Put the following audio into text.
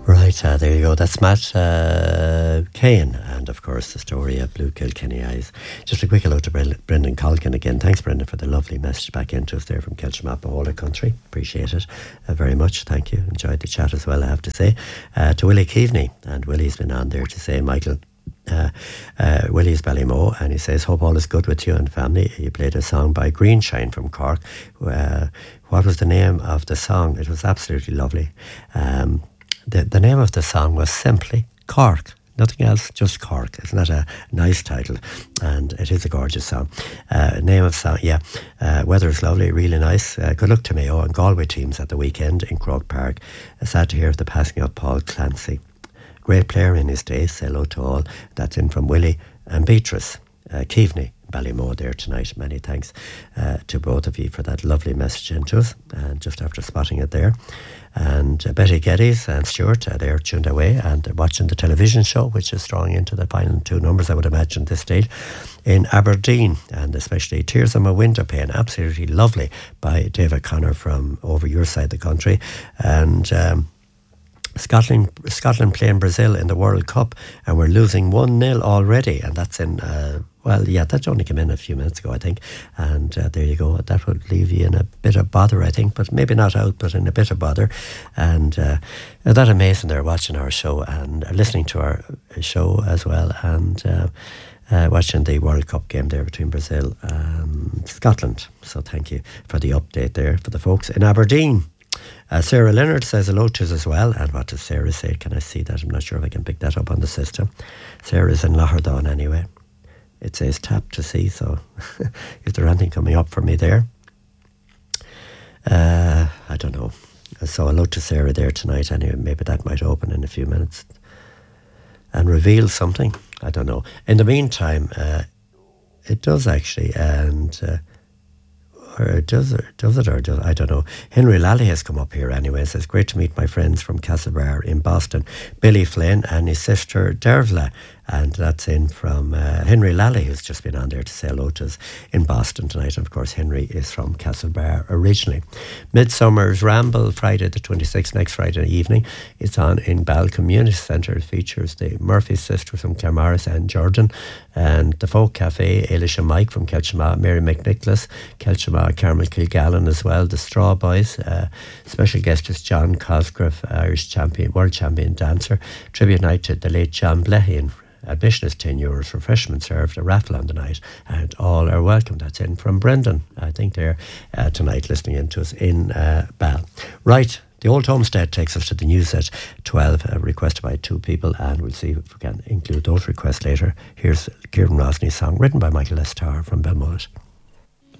Right, there you go. That's Matt Cain, and of course the story of Blue Kilkenny Eyes. Just a quick hello to Brendan Colkin again. Thanks, Brendan, for the lovely message back into us there from Kelchmap, whole country. Appreciate it very much. Thank you. Enjoyed the chat as well, I have to say. To Willie Keaveney, and Willie's been on there to say, Michael, Willie's Ballymo, and he says, hope all is good with you and family. He played a song by Greenshine from Cork. What was the name of the song? It was absolutely lovely. The name of the song was simply Cork. Nothing else, just Cork. Isn't that a nice title? And it is a gorgeous song. Name of song, yeah. Weather is lovely, really nice. Good luck to Mayo and Galway teams at the weekend in Croke Park. Sad to hear of the passing of Paul Clancy. Great player in his day. Say hello to all. That's in from Willie and Beatrice Keaveney. Ballymo there tonight. Many thanks to both of you for that lovely message into us, and just after spotting it there. And Betty Geddes and Stuart, they're tuned away and watching the television show, which is drawing into the final two numbers, I would imagine, this stage, in Aberdeen, and especially Tears on My Window Pane, absolutely lovely, by David Connor from over your side of the country. And Scotland playing Brazil in the World Cup, and we're losing 1-0 already, and that's in that only came in a few minutes ago, I think, and there you go. That would leave you in a bit of bother, I think, but maybe not out, but in a bit of bother. And that amazing they're watching our show and listening to our show as well, and watching the World Cup game there between Brazil and Scotland. So thank you for the update there for the folks in Aberdeen. Sarah Leonard says hello to us as well. And what does Sarah say? Can I see that? I'm not sure if I can pick that up on the system. Sarah's in Locherdon anyway. It says tap to see, so is there anything coming up for me there? I don't know. So hello to Sarah there tonight anyway. Maybe that might open in a few minutes and reveal something. I don't know. In the meantime, it does actually, and or does it, I don't know. Henry Lally has come up here anyway. Says, great to meet my friends from Castlebar in Boston, Billy Flynn and his sister Dervla. And that's in from Henry Lally, who's just been on there to say hello to us in Boston tonight. And of course, Henry is from Castlebar originally. Midsummer's Ramble, Friday the 26th, next Friday evening. It's on in Ball Community Centre. It features the Murphy sisters from Claremorris and Jordan, and the Folk Cafe, Eilish and Mike from Kelchama, Mary McNicholas, Kelchama, Carmel Kilgallen as well, the Straw Boys. Special guest is John Cosgrove, Irish champion, world champion dancer. Tribute night to the late John Blehy. Admission is €10, refreshments served, a raffle on the night, and all are welcome. That's in from Brendan, I think they're tonight listening in to us in Ball. Right, the Old Homestead takes us to the news at 12, requested by two people, and we'll see if we can include those requests later. Here's Kieran Rosney's song, written by Michael Lestar from Belmullet.